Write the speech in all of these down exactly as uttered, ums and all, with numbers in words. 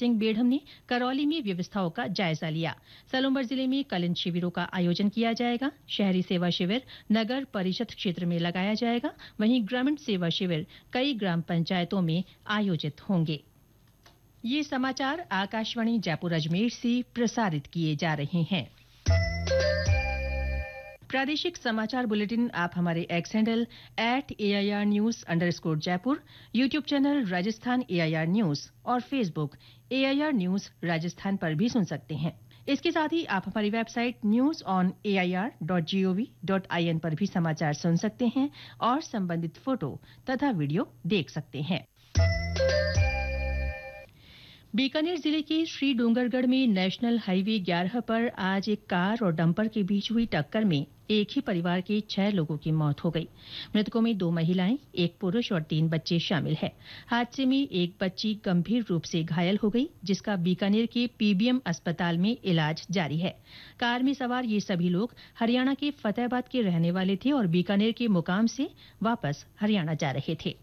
सिंह बेढ़म ने करौली में व्यवस्थाओं का जायजा लिया। सलूंबर जिले में कल इन शिविरों का आयोजन किया जाएगा। शहरी सेवा शिविर नगर परिषद क्षेत्र में लगाया जाएगा। वहीं ग्रामीण सेवा शिविर कई ग्राम पंचायतों में आयोजित होंगे। ये समाचार आकाशवाणी जयपुर अजमेर से प्रसारित किए जा रहे हैं। प्रादेशिक समाचार बुलेटिन आप हमारे x handle at AIR news underscore Jaipur, YouTube channel Rajasthan AIR news और फेसबुक एआईआर न्यूज राजस्थान पर भी सुन सकते हैं। इसके साथ ही आप हमारी website news on AIR dot gov dot IN पर भी समाचार सुन सकते हैं और संबंधित फोटो तथा वीडियो देख सकते हैं। बीकानेर जिले के श्री डूंगरगढ़ में नेशनल हाईवे ग्यारह पर आज एक कार और डंपर के बीच हुई टक्कर में एक ही परिवार के छह लोगों की मौत हो गई। मृतकों में दो महिलाएं, एक पुरुष और तीन बच्चे शामिल हैं। हादसे में एक बच्ची गंभीर रूप से घायल हो गई, जिसका बीकानेर के पीबीएम अस्पताल में इलाज जारी है। कार में सवार ये सभी लोग हरियाणा के फतेहाबाद के रहने वाले थे और बीकानेर के मुकाम से वापस हरियाणा जा रहे थे।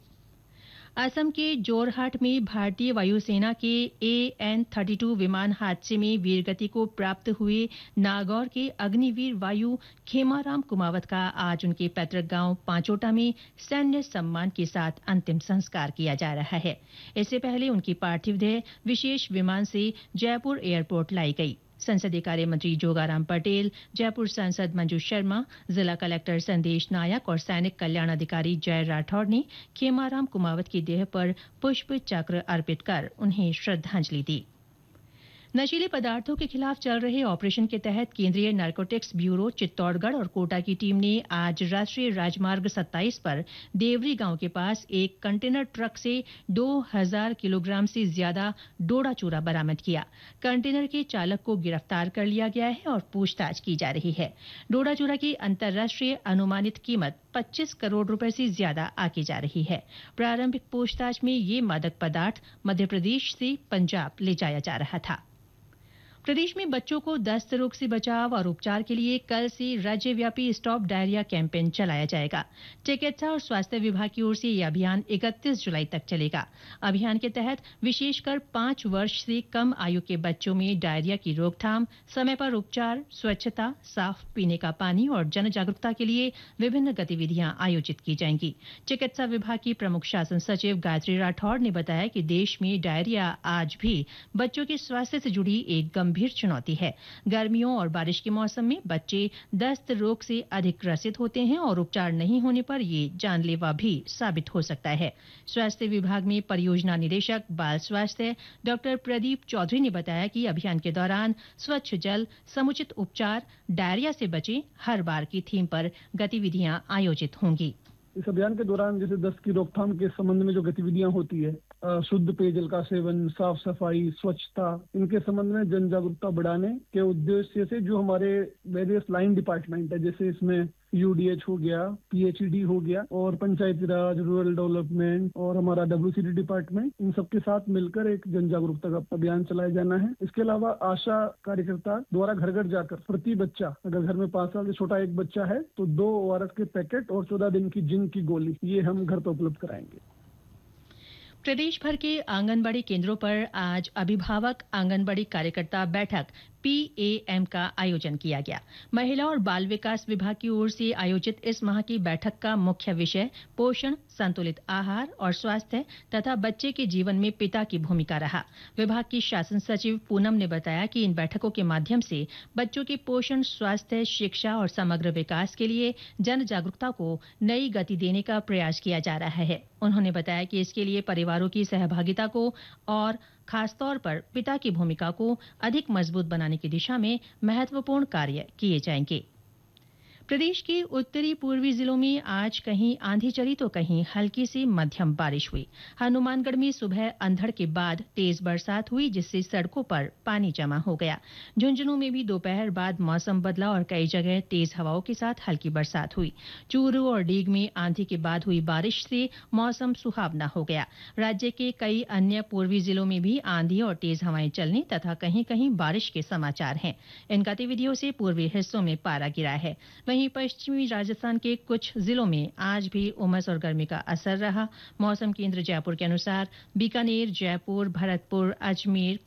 असम के जोरहाट में भारतीय वायुसेना के ए एन थर्टी टू विमान हादसे में वीरगति को प्राप्त हुए नागौर के अग्निवीर वायु खेमाराम कुमावत का आज उनके पैतृक गांव पांचोटा में सैन्य सम्मान के साथ अंतिम संस्कार किया जा रहा है। इससे पहले उनकी पार्थिव देह विशेष विमान से जयपुर एयरपोर्ट लाई गई। संसदीय कार्य मंत्री जोगाराम पटेल, जयपुर सांसद मंजू शर्मा, जिला कलेक्टर संदेश नायक और सैनिक कल्याण अधिकारी जय राठौड़ ने खेमाराम कुमावत की देह पर पुष्प चक्र अर्पित कर उन्हें श्रद्धांजलि दी। नशीले पदार्थों के खिलाफ चल रहे ऑपरेशन के तहत केंद्रीय नारकोटिक्स ब्यूरो चित्तौड़गढ़ और कोटा की टीम ने आज राष्ट्रीय राजमार्ग सत्ताईस पर देवरी गांव के पास एक कंटेनर ट्रक से दो हज़ार किलोग्राम से ज्यादा डोडा चूरा बरामद किया। कंटेनर के चालक को गिरफ्तार कर लिया गया है और पूछताछ की जा रही है। डोडा चूरा की अंतर्राष्ट्रीय अनुमानित कीमत पच्चीस करोड़ रुपए से ज्यादा आकी जा रही है। प्रारंभिक पूछताछ में ये मादक पदार्थ मध्य प्रदेश से पंजाब ले जाया जा रहा था। प्रदेश में बच्चों को दस्त रोग से बचाव और उपचार के लिए कल से राज्यव्यापी स्टॉप डायरिया कैंपेन चलाया जाएगा। चिकित्सा और स्वास्थ्य विभाग की ओर से यह अभियान इकतीस जुलाई तक चलेगा। अभियान के तहत विशेषकर पांच वर्ष से कम आयु के बच्चों में डायरिया की रोकथाम, समय पर उपचार, स्वच्छता, साफ पीने का पानी और जन जागरूकता के लिए विभिन्न गतिविधियां आयोजित की जाएंगी। चिकित्सा विभाग की प्रमुख शासन सचिव गायत्री राठौड़ ने बताया कि देश में डायरिया आज भी बच्चों के स्वास्थ्य से जुड़ी एक गंभीर चुनौती है। गर्मियों और बारिश के मौसम में बच्चे दस्त रोग से अधिक ग्रसित होते हैं और उपचार नहीं होने पर ये जानलेवा भी साबित हो सकता है। स्वास्थ्य विभाग में परियोजना निदेशक बाल स्वास्थ्य डॉक्टर प्रदीप चौधरी ने बताया कि अभियान के दौरान स्वच्छ जल, समुचित उपचार, डायरिया से बचे हर बार की थीम पर गतिविधियां आयोजित होंगी। इस अभियान के दौरान जैसे दस्त की रोकथाम के संबंध में जो गतिविधियां होती है, शुद्ध पेयजल का सेवन, साफ सफाई, स्वच्छता, इनके संबंध में जन जागरूकता बढ़ाने के उद्देश्य से जो हमारे वेरियस लाइन डिपार्टमेंट है, जैसे इसमें यूडीएच हो गया, पीएचईडी हो गया और पंचायती राज, रूरल डेवलपमेंट और हमारा डब्ल्यूसीडी डिपार्टमेंट, इन सबके साथ मिलकर एक जन जागरूकता का अभियान चलाया जाना है। इसके अलावा आशा कार्यकर्ता द्वारा घर घर जाकर प्रति बच्चा, अगर घर में पांच साल से छोटा एक बच्चा है तो दो ओआरएस के पैकेट और चौदह दिन की जिंक की गोली, ये हम घर पर उपलब्ध कराएंगे। प्रदेश भर के आंगनबाड़ी केंद्रों पर आज अभिभावक आंगनबाड़ी कार्यकर्ता बैठक पीएएम का आयोजन किया गया। महिला और बाल विकास विभाग की ओर से आयोजित इस माह की बैठक का मुख्य विषय पोषण, संतुलित आहार और स्वास्थ्य तथा बच्चे के जीवन में पिता की भूमिका रहा। विभाग की शासन सचिव पूनम ने बताया कि इन बैठकों के माध्यम से बच्चों के पोषण, स्वास्थ्य, शिक्षा और समग्र विकास के लिए जन जागरूकता को नई गति देने का प्रयास किया जा रहा है। उन्होंने बताया कि इसके लिए परिवारों की सहभागिता को और खासतौर पर पिता की भूमिका को अधिक मजबूत बनाने की दिशा में महत्वपूर्ण कार्य किए जाएंगे। प्रदेश के उत्तरी पूर्वी जिलों में आज कहीं आंधी चली तो कहीं हल्की से मध्यम बारिश हुई। हनुमानगढ़ में सुबह अंधड़ के बाद तेज बरसात हुई, जिससे सड़कों पर पानी जमा हो गया। झुंझुनू में भी दोपहर बाद मौसम बदला और कई जगह तेज हवाओं के साथ हल्की बरसात हुई। चूरू और डीग में आंधी के बाद हुई बारिश से मौसम सुहावना हो गया। राज्य के कई अन्य पूर्वी जिलों में भी आंधी और तेज हवाएं चलने तथा कहीं कहीं बारिश के समाचार हैं। इन गतिविधियों से पूर्वी हिस्सों में पारा गिरा है। वहीं पश्चिमी राजस्थान के कुछ जिलों में आज भी उमस और गर्मी का असर रहा। मौसम केंद्र जयपुर के अनुसार बीकानेर, जयपुर, भरतपुर, अजमेर,